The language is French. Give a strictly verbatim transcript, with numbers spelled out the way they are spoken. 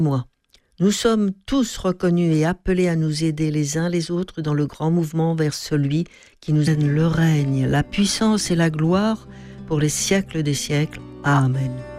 moi. Nous sommes tous reconnus et appelés à nous aider les uns les autres dans le grand mouvement vers celui qui nous donne le règne, la puissance et la gloire pour les siècles des siècles. Amen.